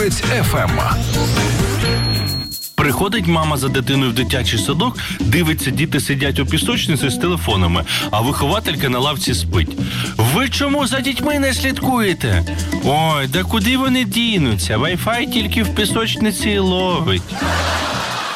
Боровець ФМ. Приходить мама за дитиною в дитячий садок, дивиться, діти сидять у пісочниці з телефонами, а вихователька на лавці спить. Ви чому за дітьми не слідкуєте? Ой, да куди вони дінуться? Вай-фай тільки в пісочниці ловить.